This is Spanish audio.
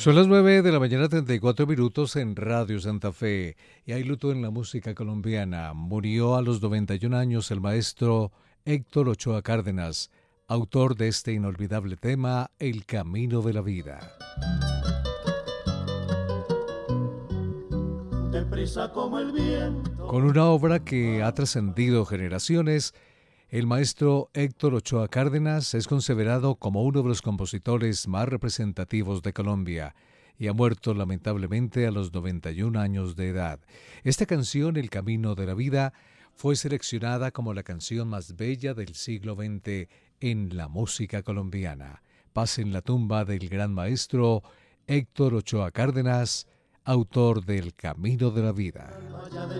Son las 9 de la mañana, 34 minutos en Radio Santa Fe. Y hay luto en la música colombiana. Murió a los 91 años el maestro Héctor Ochoa Cárdenas, autor de este inolvidable tema, El Camino de la Vida. Deprisa como el viento. Con una obra que ha trascendido generaciones, el maestro Héctor Ochoa Cárdenas es considerado como uno de los compositores más representativos de Colombia y ha muerto lamentablemente a los 91 años de edad. Esta canción, El Camino de la Vida, fue seleccionada como la canción más bella del siglo XX en la música colombiana. Paz en la tumba del gran maestro Héctor Ochoa Cárdenas, autor del Camino de la Vida.